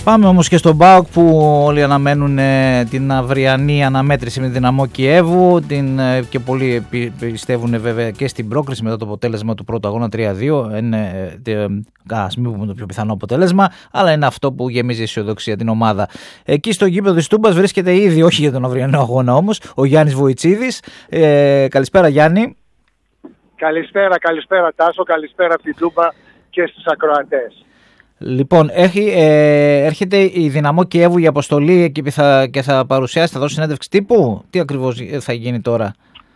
Πάμε όμως και στον ΠΑΟΚ που όλοι αναμένουν την αυριανή αναμέτρηση με την Δυναμό Κιέβου και πολλοί πιστεύουν βέβαια και στην πρόκριση μετά το αποτέλεσμα του πρώτου αγώνα 3-2. Ας μην πούμε το πιο πιθανό αποτέλεσμα, αλλά είναι αυτό που γεμίζει αισιοδοξία την ομάδα. Εκεί στο γήπεδο της Τούμπας βρίσκεται ήδη, όχι για τον αυριανό αγώνα όμως, ο Γιάννης Βοητσίδης. Καλησπέρα Γιάννη. Καλησπέρα Τάσο, καλησπέρα από την Τούμπα και στους ακροατές. Λοιπόν, έρχεται η Δυναμό Κιέβου για αποστολή εκεί και θα παρουσιάσει, θα δώσει συνέντευξη τύπου. Τι ακριβώς θα γίνει τώρα?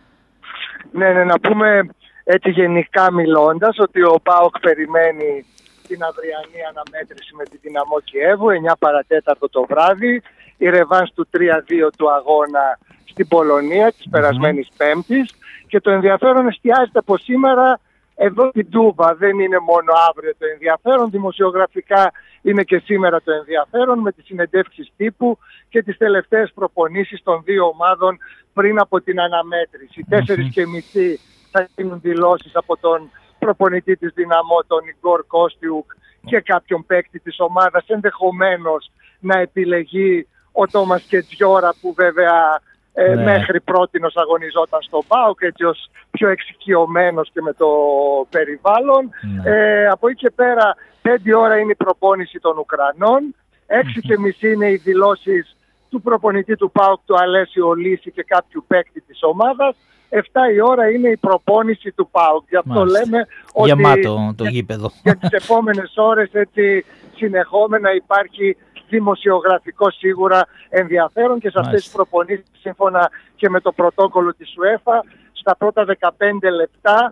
Ναι, να πούμε έτσι γενικά μιλώντας ότι ο ΠΑΟΚ περιμένει την αυριανή αναμέτρηση με τη Δυναμό Κιέβου, 9 παρατέταρτο το βράδυ, η ρεβάνς του 3-2 του αγώνα στην Πολωνία της περασμένης Πέμπτης, και το ενδιαφέρον εστιάζεται από σήμερα εδώ στην Τούμπα. Δεν είναι μόνο αύριο το ενδιαφέρον, δημοσιογραφικά είναι και σήμερα το ενδιαφέρον, με τις συνεντεύξεις τύπου και τις τελευταίες προπονήσεις των δύο ομάδων πριν από την αναμέτρηση. 4:30 θα γίνουν δηλώσεις από τον προπονητή της Δυναμό, τον Ιγκόρ Κώστιουκ, και κάποιον παίκτη της ομάδας, ενδεχομένως να επιλεγεί ο Τόμας Κετζιόρα, που βέβαια μέχρι πρότινος αγωνιζόταν στο ΠΑΟΚ, έτσι ως πιο εξοικειωμένος και με το περιβάλλον. Από εκεί και πέρα 5 ώρα είναι η προπόνηση των Ουκρανών, 6:30 είναι οι δηλώσεις του προπονητή του ΠΑΟΚ, του Αλέσιο Λύση, και κάποιου παίκτη της ομάδας. 7 η ώρα είναι η προπόνηση του ΠΑΟΚ. Γι' αυτό λέμε ότι γεμάτο το γήπεδο. Για τις επόμενες ώρες έτσι συνεχόμενα υπάρχει δημοσιογραφικό σίγουρα ενδιαφέρον, και σε αυτές τις προπονήσεις, σύμφωνα και με το πρωτόκολλο της UEFA, στα πρώτα 15 λεπτά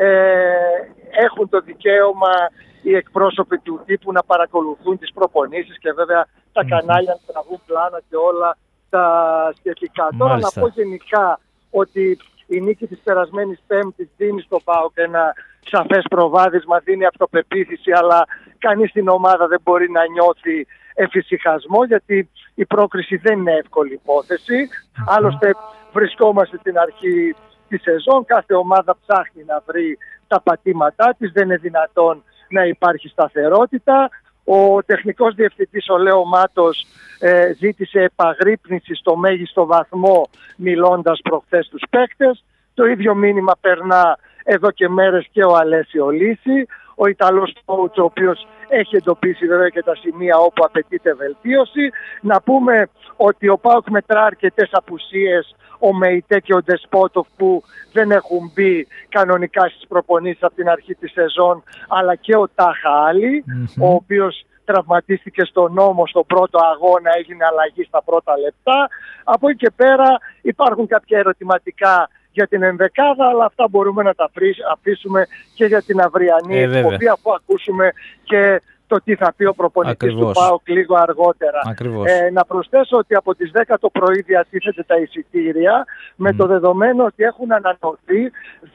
έχουν το δικαίωμα οι εκπρόσωποι του τύπου να παρακολουθούν τις προπονήσεις, και βέβαια τα κανάλια να τραβούν πλάνα και όλα τα σχετικά. Τώρα να πω γενικά ότι η νίκη της περασμένης Πέμπτης δίνει στο ΠΑΟΚ ένα σαφές προβάδισμα, δίνει αυτοπεποίθηση, αλλά κανείς στην ομάδα δεν μπορεί να νιώθει εφησυχασμό, γιατί η πρόκριση δεν είναι εύκολη υπόθεση. Άλλωστε βρισκόμαστε στην αρχή της σεζόν, κάθε ομάδα ψάχνει να βρει τα πατήματά της, δεν είναι δυνατόν να υπάρχει σταθερότητα. Ο τεχνικός διευθυντής, ο Λέο Μάτος, ζήτησε επαγρύπνηση στο μέγιστο βαθμό, μιλώντας προχθές τους παίκτες. Το ίδιο μήνυμα περνά εδώ και μέρες και ο Αλέσιο Λύση, ο Ιταλός coach, ο οποίος έχει εντοπίσει βέβαια και τα σημεία όπου απαιτείται βελτίωση. Να πούμε ότι ο ΠΑΟΚ μετρά αρκετές απουσίες, ο Μεϊτέ και ο Ντεσπότοφ, που δεν έχουν μπει κανονικά στις προπονήσεις από την αρχή της σεζόν, αλλά και ο Τάχα Άλλη, ο οποίος τραυματίστηκε στον ώμο στον πρώτο αγώνα, έγινε αλλαγή στα πρώτα λεπτά. Από εκεί και πέρα υπάρχουν κάποια ερωτηματικά για την ενδεκάδα, αλλά αυτά μπορούμε να τα αφήσουμε και για την αυριανή εκπομπή, αφού ακούσουμε και το τι θα πει ο προπονητής του ΠΑΟΚ λίγο αργότερα. Να προσθέσω ότι από τις 10 το πρωί διατίθεται τα εισιτήρια, με το δεδομένο ότι έχουν ανανεωθεί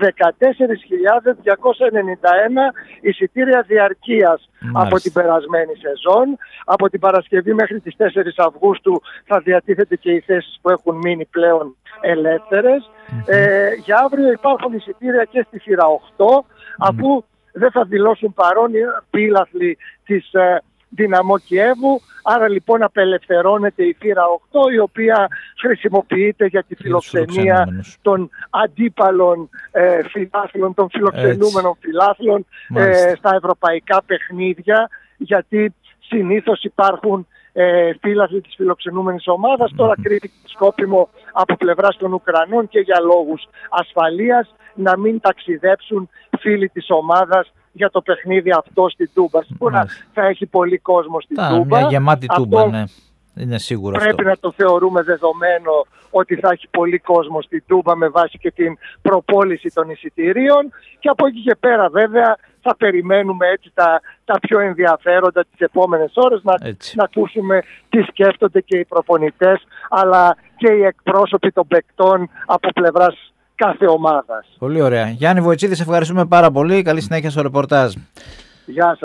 14.291 εισιτήρια διαρκείας από την περασμένη σεζόν. Από την Παρασκευή μέχρι τις 4 Αυγούστου θα διατίθεται και οι θέσεις που έχουν μείνει πλέον ελεύθερες. Για αύριο υπάρχουν εισιτήρια και στη θύρα 8, αφού δεν θα δηλώσουν παρόν οι πύλαθλοι της Δυναμό Κιέβου. Άρα λοιπόν απελευθερώνεται η θύρα 8, η οποία χρησιμοποιείται για τη φιλοξενία των αντίπαλων φιλάθλων, των φιλοξενούμενων φιλάθλων στα ευρωπαϊκά παιχνίδια, γιατί συνήθως υπάρχουν φίλαθλοι της φιλοξενούμενης ομάδας. Τώρα κρίθηκε σκόπιμο από πλευράς των Ουκρανών και για λόγους ασφαλείας να μην ταξιδέψουν φίλοι της ομάδας για το παιχνίδι αυτό στην Τούμπα. Σίγουρα θα έχει πολύ κόσμο στην Τούμπα. Μια γεμάτη Τούμπα, ναι. Είναι σίγουρο πρέπει αυτό να το θεωρούμε δεδομένο, ότι θα έχει πολύ κόσμο στην Τούμπα με βάση και την προπόληση των εισιτηρίων, και από εκεί και πέρα βέβαια θα περιμένουμε έτσι τα πιο ενδιαφέροντα τις επόμενες ώρες, να ακούσουμε τι σκέφτονται και οι προπονητές, αλλά και οι εκπρόσωποι των παικτών από πλευράς κάθε ομάδας. Πολύ ωραία. Γιάννη Βοητσίδη, σε ευχαριστούμε πάρα πολύ. Καλή συνέχεια στο ρεπορτάζ. Γεια σας.